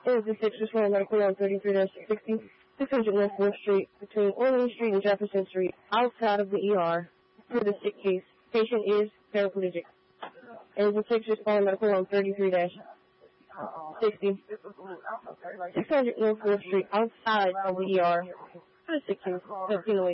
is the 6 Responding Medical on 33-60, 600 North 4th Street, between Orleans Street and Jefferson Street, outside of the ER, for the sick case. Patient is paraplegic. Is the 6 Responding Medical on 33-60, 600 North 4th Street, outside of the ER, for the sick case.